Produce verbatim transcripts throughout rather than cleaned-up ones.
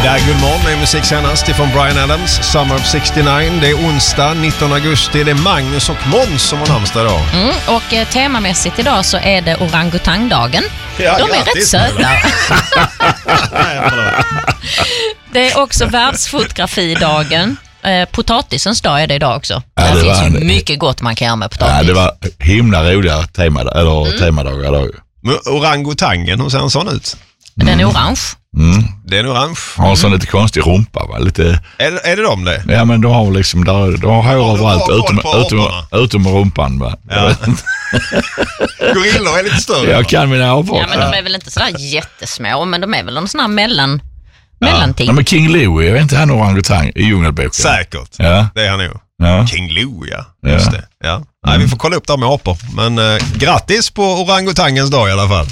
Det är Guldmorgon med musik senast ifrån Bryan Adams, Summer of sextionio. Det är onsdag nittonde augusti. Det är Magnus och Måns som har namnsdag idag. Mm, och eh, temamässigt idag så är det orangutangdagen. Ja, de är grattis, rätt söta. Det är också världsfotografidagen. Eh, potatisens dag är det idag också. Ja, det, det finns var ju en, mycket gott man kan göra med potatis. Ja, det var himla roliga tema, eller mm. temadagar då. Men orangutangen, hur ser en sån ut? Den är orange. Mm. Det är en orange. Har en sån lite konstig rumpa, va? Lite... Är, är det de det? Ja, men de har liksom, de, de har hår Ja, överallt, de har utom, koll på utom, utom rumpan, va? Ja. Gorillor är lite större. Jag kan mina apor. Ja, men de är väl inte sådär jättesmå, men de är väl någon sån här mellan, mellanting. Ja, men King Louie, jag vet inte, han orangutang i djungelboken. Säkert. Ja. Det är han nog. Ja. King Lou, ja. Just Ja. det. Ja. Mm. Nej, vi får kolla upp det med apor. Men eh, grattis på orangutangens dag i alla fall.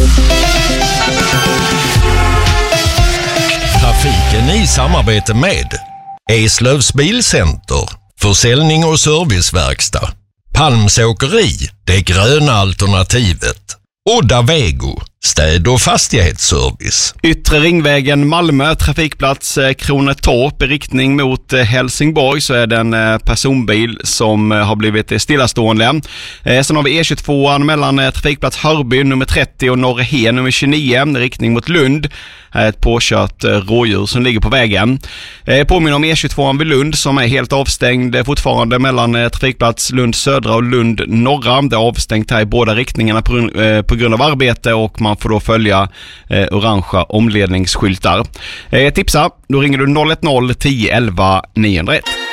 Trafiken i samarbete med Eslövs Bilcenter, försäljning och serviceverkstad. Palms åkeri, det gröna alternativet. Odda Vego, städ- och fastighetsservice. Yttre ringvägen Malmö, trafikplats Kronetorp i riktning mot Helsingborg, så är det en personbil som har blivit stillastående. Sen har vi E tjugotvå mellan trafikplats Hörby nummer trettio och Norrhe nummer tjugonio i riktning mot Lund. Ett påkört rådjur som ligger på vägen. Påminner om E tjugotvå vid Lund som är helt avstängd fortfarande mellan trafikplats Lund södra och Lund norra. Det är avstängt här i båda riktningarna på, på grund av arbete, och man får då följa eh, orangea omledningsskyltar. Eh, tipsa, då ringer du noll ett noll tio elva niohundraett.